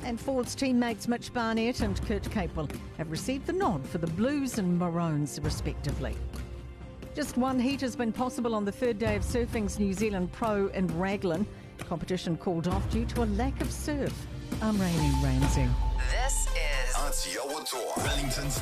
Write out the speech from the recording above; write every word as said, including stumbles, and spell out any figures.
And Ford's teammates Mitch Barnett and Kurt Capewell have received the nod for the Blues and Maroons, respectively. Just one heat has been possible on the third day of surfing's New Zealand Pro in Raglan. Competition called off due to a lack of surf. I'm Rainey Ramsey. This is Aotearoa Toa, Wellington's